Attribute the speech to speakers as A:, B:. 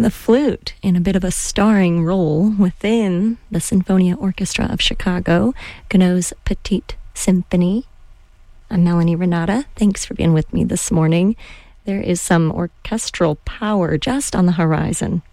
A: the flute in a bit of a starring role within the Sinfonia Orchestra of Chicago, Gounod's Petite Symphony. I'm Melanie Renata. Thanks for being with me this morning. There is some orchestral power just on the horizon.